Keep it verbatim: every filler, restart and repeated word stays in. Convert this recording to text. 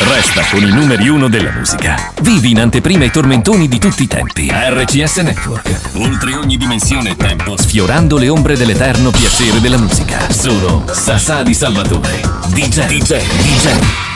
Resta con i numeri uno della musica. Vivi in anteprima i tormentoni di tutti i tempi. R C S Network. Oltre ogni dimensione e tempo, sfiorando le ombre dell'eterno piacere della musica. Sono Sassà di Salvatore. D J, D J, D J.